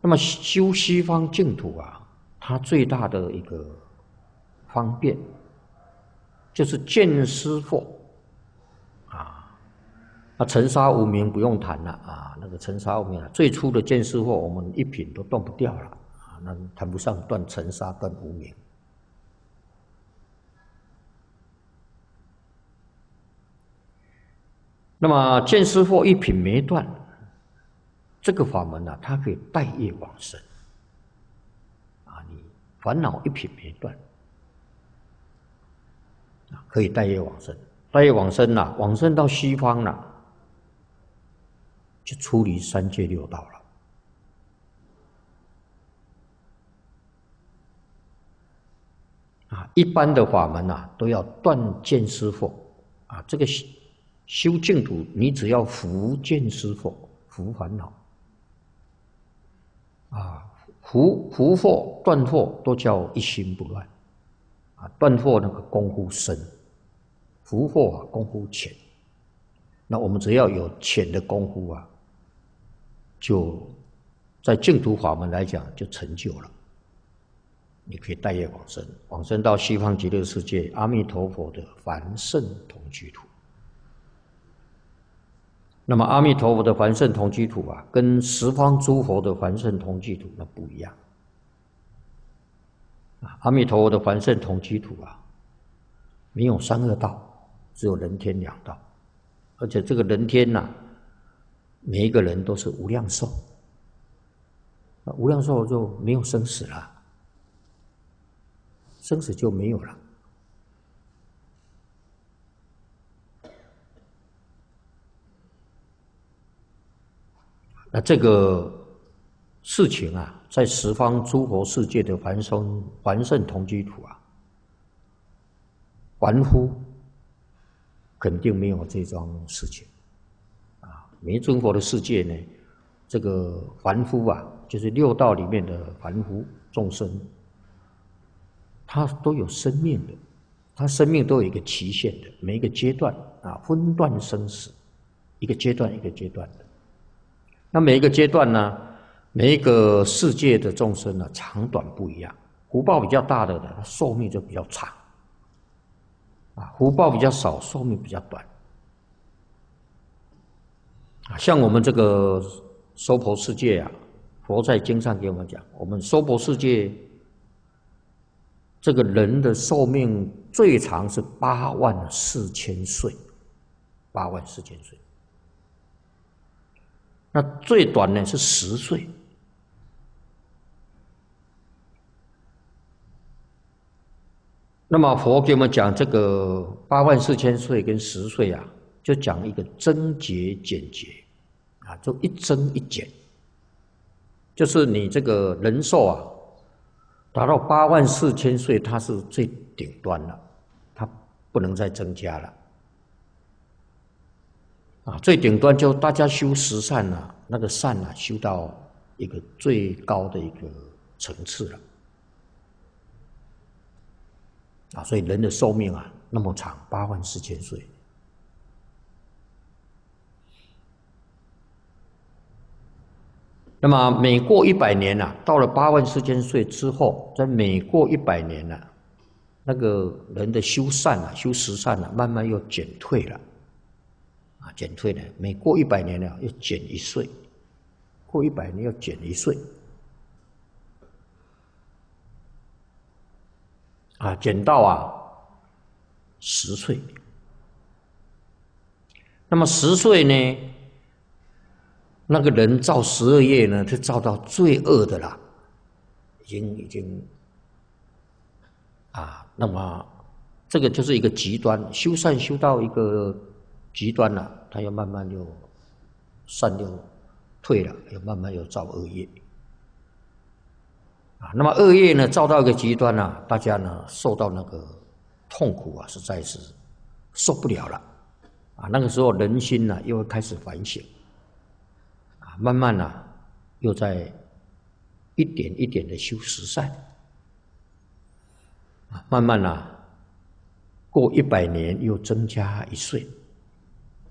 那么修西方净土啊，它最大的一个方便，就是见思惑啊。那尘沙无明不用谈了啊，那个尘沙无明啊，最初的见思惑，我们一品都断不掉了啊，那谈不上断尘沙、断无明。那么见思惑一品没断，这个法门啊，它可以带业往生啊。你烦恼一品没断啊，可以带业往生。带业往生啊，往生到西方了，就出离三界六道了啊。一般的法门啊，都要断见思惑啊。这个修净土，你只要伏见思惑，伏烦恼啊，伏惑断惑都叫一心不乱啊。断惑那个功夫深，伏惑啊功夫浅。那我们只要有浅的功夫啊，就在净土法门来讲就成就了。你可以带业往生，往生到西方极乐世界阿弥陀佛的凡圣同居土。那么阿弥陀佛的凡圣同居土啊，跟十方诸佛的凡圣同居土那不一样啊。阿弥陀佛的凡圣同居土啊，没有三恶道，只有人天两道，而且这个人天呐，每一个人都是无量寿，无量寿就没有生死了，生死就没有了。那这个事情啊，在十方诸佛世界的凡圣同居土啊，凡夫肯定没有这桩事情啊。弥尊佛的世界呢，这个凡夫啊，就是六道里面的凡夫众生，他都有生命的，他生命都有一个期限的，每一个阶段啊，分段生死，一个阶段一个阶段的。那每一个阶段呢，每一个世界的众生呢，长短不一样。福报比较大的呢，寿命就比较长啊；福报比较少，寿命比较短啊。像我们这个娑婆世界啊，佛在经上给我们讲，我们娑婆世界这个人的寿命最长是84000岁，84000岁。那最短呢是10岁。那么佛给我们讲这个84000岁跟10岁啊，就讲一个增减减劫啊，就一增一减，就是你这个人寿啊，达到84000岁，它是最顶端了，它不能再增加了。啊，最顶端就大家修十善啊，那个善啊，修到一个最高的一个层次了。啊，所以人的寿命啊那么长，84000岁。那么每过100年啊，到了84000岁之后，在每过100年啊，那个人的修善啊，修十善啊，慢慢又减退了。啊，减退了，每过100年呢，要减1岁，过100年要减1岁，啊，减到啊10岁。那么10岁呢，那个人造12业呢，是造到最恶的啦，已经啊，那么这个就是一个极端，修善修到一个极端了，他又慢慢又善又退了，又慢慢又造恶业啊。那么恶业呢，造到一个极端啊，大家呢受到那个痛苦啊，实在是受不了了啊。那个时候人心呢又会开始反省啊，慢慢呢又在一点一点的修十善啊，慢慢呢过100年又增加1岁。